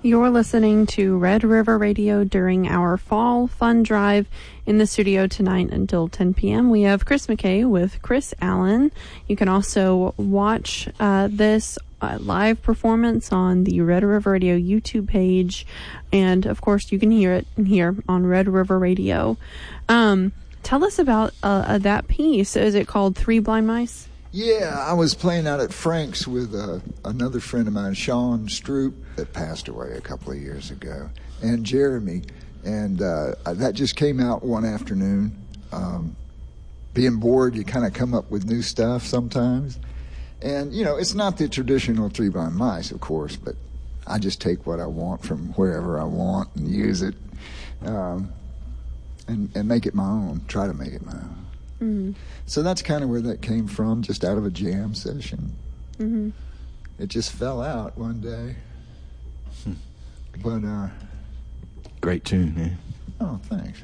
You're listening to Red River Radio during our fall fun drive. In the studio tonight until 10 p.m. we have Chris McKay with Chris Allen. You can also watch this live performance on the Red River Radio YouTube page. And, of course, you can hear it here on Red River Radio. Tell us about that piece. Is it called Three Blind Mice? Yeah, I was playing out at Frank's with another friend of mine, Sean Stroop, that passed away a couple of years ago, and Jeremy. And that just came out one afternoon. Being bored, you kind of come up with new stuff sometimes. And, you know, it's not the traditional Three Blind Mice, of course, but I just take what I want from wherever I want and use it and make it my own, try to make it my own. Mm-hmm. So that's kind of where that came from, just out of a jam session. Mm-hmm. It just fell out one day. But, great tune, man. Oh, thanks.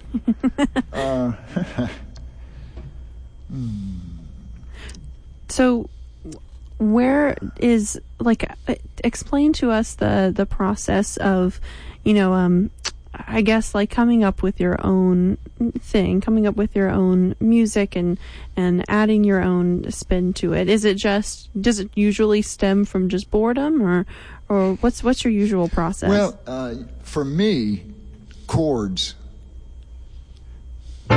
So, where is, like, explain to us the process of, you know, I guess, like, coming up with your own thing, coming up with your own music and adding your own spin to it. Does it usually stem from just boredom, or what's your usual process? Well, for me, chords. I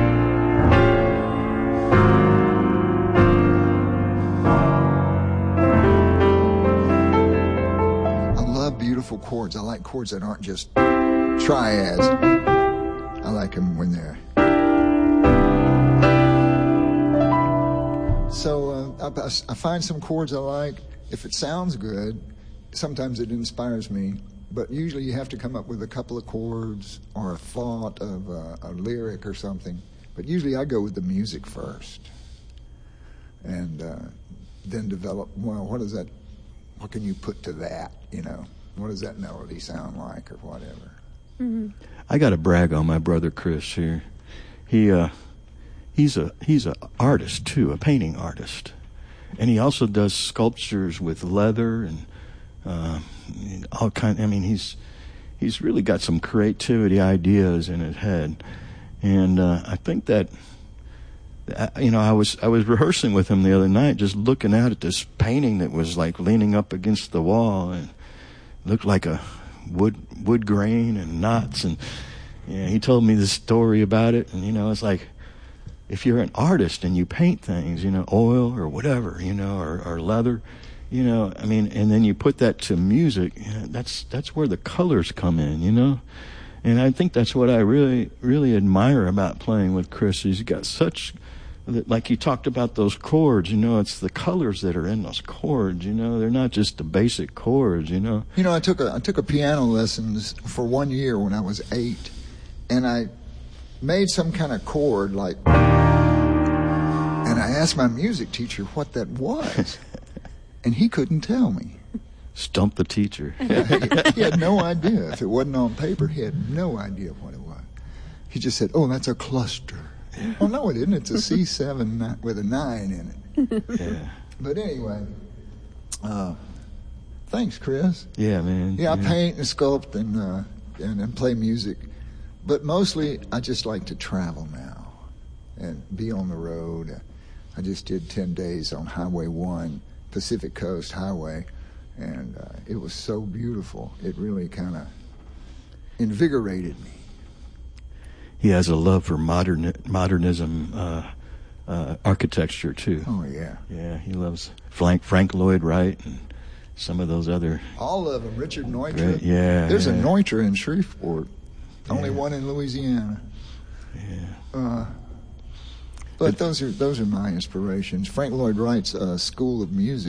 love beautiful chords. I like chords that aren't just triads. I like them when they're... So I find some chords I like. If it sounds good, sometimes it inspires me. But usually you have to come up with a couple of chords or a thought of a lyric or something. But usually I go with the music first. And then develop, well, what can you put to that, you know? What does that melody sound like or whatever? Mm-hmm. I got to brag on my brother Chris here. He's a artist too, a painting artist, and he also does sculptures with leather and all kind. I mean, he's really got some creativity ideas in his head, and I think that you know, I was rehearsing with him the other night, just looking out at this painting that was like leaning up against the wall and looked like a wood grain and knots, and he told me the story about it. And you know, it's like, if you're an artist and you paint things, you know, oil or whatever, you know, or leather, you know, I mean, and then you put that to music, you know, that's where the colors come in, you know. And I think that's what I really, really admire about playing with Chris. He's got such, like he talked about those chords, you know, it's the colors that are in those chords, you know. They're not just the basic chords, you know. You know, I took a piano lessons for 1 year when I was 8, and I made some kind of chord, like, and I asked my music teacher what that was, and he couldn't tell me. Stump the teacher. He had no idea. If it wasn't on paper, he had no idea what it was. He just said, "Oh, that's a cluster." Oh, no, it isn't. It's a C7 with a 9 in it. Yeah. But anyway, thanks, Chris. Yeah, man. Yeah, I paint and sculpt and play music. But mostly, I just like to travel now and be on the road. I just did 10 days on Highway 1, Pacific Coast Highway. And it was so beautiful. It really kind of invigorated me. He has a love for modernism architecture, too. Oh, yeah. Yeah, he loves Frank Lloyd Wright and some of those other... All of them. Richard Neutra. Yeah. There's a Neutra in Shreveport. Only one in Louisiana. Yeah. But those are my inspirations. Frank Lloyd Wright's School of Music